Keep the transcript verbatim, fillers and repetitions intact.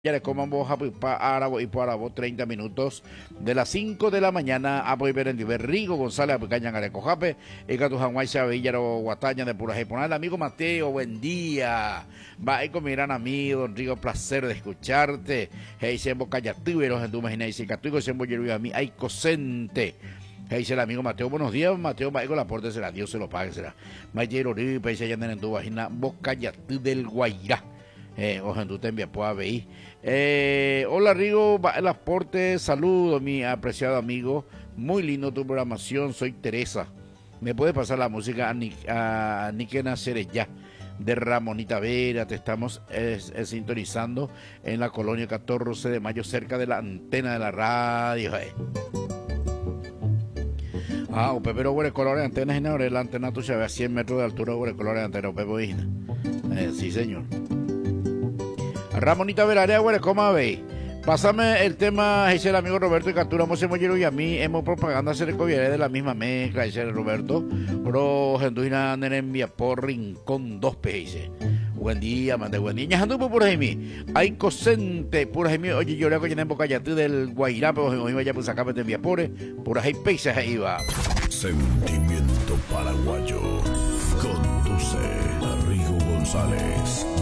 Ya les comamos a Arabo y por Arabo treinta minutos de las cinco de la mañana a Boiber en Rigo González a Picaña Garecojape y Catujanguay Villaro Guataña de Pura Japonal. Amigo Mateo, buen día. Va ahí con mi gran amigo Don Rigo, placer de escucharte. Hey, sembo callatuberos en tu imaginación, catuigo sembo yeruyo a mí, hay cosente. Hey, dice el amigo Mateo, buenos días, Mateo, va con la puerta será, Dios se lo pague, será. Mayero Rigo, país allá en tu vagina, Bocayatú del Guairá. Eh, ojalá tú te envías pueda ver. Eh, hola Rigo, va el aporte, saludo mi apreciado amigo, muy lindo tu programación, soy Teresa. ¿Me puedes pasar la música a, Ni, a Niquena Cerella de Ramonita Vera? Te estamos es, es, sintonizando en la colonia catorce de mayo, cerca de la antena de la radio. Eh. Ah, o Pepe Ore colores antenas en la antena tuya ve a cien metros de altura, Ore colores antenas, Pepe eh, sí señor. Ramonita Verarea, güey, ¿cómo veis? Pásame el tema, dice el amigo Roberto y Captura Mosemoyero y a mí hemos propaganda se recogiera de la misma mezcla, dice el Roberto. Pero Genduina envía por Rincón dos P, dice. Buen día, mande buen día. Ñajando por Jaime. Hay cosente, por Jaime. Oye, yo le hago llenar en Bocayatú del Guairá, pero hoy vaya pues acá te envía por por ahí peises ahí va. Sentimiento paraguayo. Conduce a Rigo González.